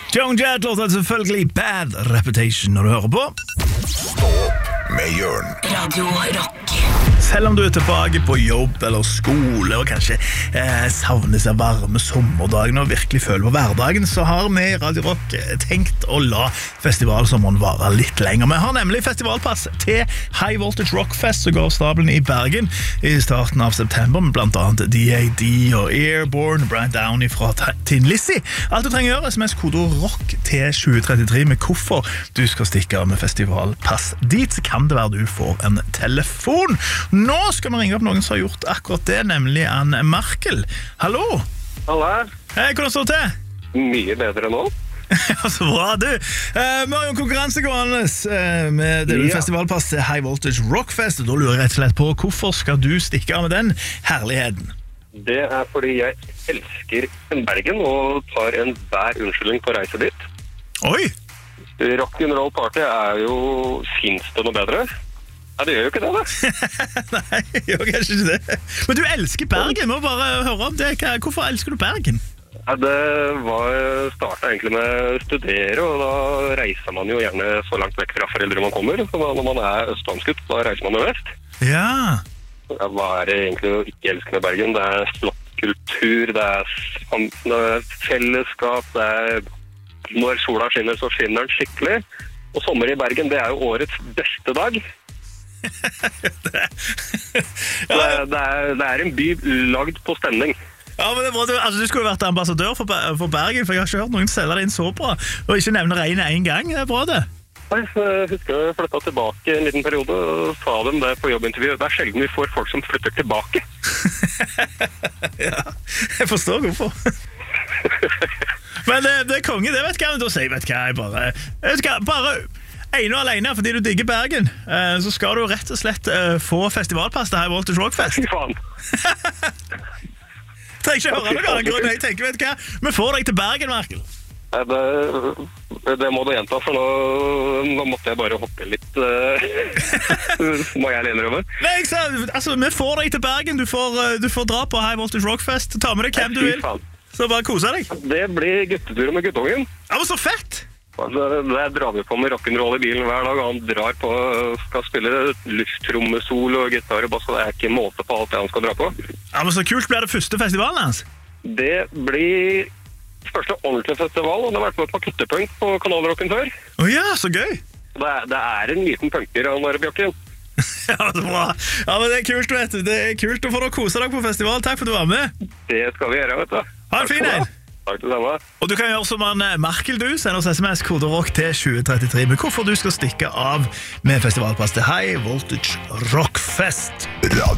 Joan Jett låter selvfølgelig Bad Reputation når du hører på. Stå opp med Jørn. Radio Rock. Selv om du tilbake på jobb eller skole og kanskje savner seg varme sommerdagen og virkelig føler på hverdagen, så har vi i Radio Rock tenkt å la festivalsommeren vare litt lenger. Vi har nemlig festivalpass til High Voltage Rockfest som går av stabelen i Bergen i starten av september, med blant annet DAD og Airborne, Brian Downey fra Tin Lizzy. Alt du trenger gjøre SMS-kode ROCK til 2033 med hvorfor du skal stikke av med festivalpass. Dit kan det være du får en telefon. Nå skal vi ringe opp noen som har gjort akkurat det, nemlig Anne Markel. Hallo! Hallo. Hei, hvordan står det til? Mye bedre nå. Ja, så bra, du. Vi har jo konkurranse gående med festivalpass til High Voltage Rockfest, og da lurer jeg rett og slett på hvorfor skal du stikke av med den herligheten? Det er fordi jeg elsker Bergen og tar enhver unnskyldning på reise dit. Oi! Rock'n'roll party er jo, finnes det noe bedre? Ja, det gjør jo ikke det, da. Nei, jeg gjør kanskje ikke det. Men du elsker Bergen, må bare høre om det. Hvorfor elsker du Bergen? Ja, det startet egentlig med å studere, og da reiser man jo gjerne så langt vekk fra foreldre man kommer. Så når man er østlandsgutt, da reiser man jo vest. Ja. Ja, hva er det egentlig å ikke elske med Bergen? Det er flott kultur, det er fellesskap, det er når sola skinner, så skinner den skikkelig. Og sommer i Bergen, det er jo årets beste dag. Det er en by lagd på stemning. Ja, men det er bra. Du skulle jo vært ambassadør for Bergen, for jeg har ikke hørt noen selge det inn så bra. Og ikke nevne regnet en gang, det er bra det. Jeg husker jeg flyttet tilbake en liten periode og sa dem det på jobbintervjuet. Det er sjelden vi får folk som flytter tilbake. Ja, jeg forstår hvorfor. Men det er konge, det vet hva jeg da sier, vet hva, bare ene og alene, fordi du digger Bergen, så skal du rett og slett få festivalpass til High Voltage Rockfest. Fy faen. Trenger ikke høre noe annen grunn, jeg tenker, vet hva, vi får deg til Bergen, Markel. Nei, det må du gjenta, for nå måtte jeg bare hoppe litt, må jeg innrømme. Nei, jeg sa, altså, vi får deg til Bergen, du får dra på High Voltage Rockfest, ta med deg hvem du vil. Så bare kose deg. Det blir guttetur med guttungen. Ja, men så fett! Der drar vi på med rock'n'roll i bilen hver dag, og han drar på, skal spille lufttrommesolo og gitar og bass, og det er ikke måte på alt det han skal dra på. Ja, men så kult blir det første festivalen hans. Det blir første ordentlige festival, og det har vært med på kuttepunkt på kanalrocken før. Ja, så gøy. Det er en liten punker av Norrebjørken. Ja, det er bra. Ja, men det er kult, vet du. Det er kult å få deg kose deg på festival. Takk for at du var med. Det skal vi gjøre, vet du. Ha en fin dag. Takk til denne. Og du kan gjøre som han Markel, du. Send oss SMS-kode ROCK til 2033 med hvorfor du skal stikke av med festivalpass til High Voltage Rockfest.